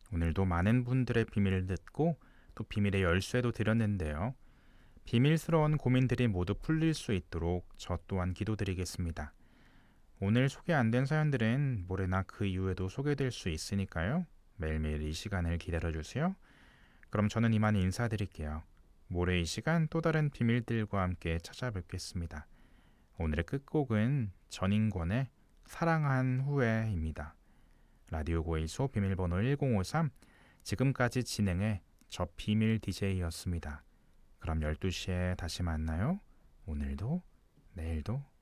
오늘도 많은 분들의 비밀을 듣고 또 비밀의 열쇠도 드렸는데요. 비밀스러운 고민들이 모두 풀릴 수 있도록 저 또한 기도드리겠습니다. 오늘 소개 안 된 사연들은 모레나 그 이후에도 소개될 수 있으니까요. 매일매일 이 시간을 기다려주세요. 그럼 저는 이만 인사드릴게요. 모레 이 시간 또 다른 비밀들과 함께 찾아뵙겠습니다. 오늘의 끝곡은 전인권의 사랑한 후에입니다. 라디오 고일소 비밀번호 1053, 지금까지 진행해 저 비밀 DJ였습니다. 그럼 12시에 다시 만나요. 오늘도 내일도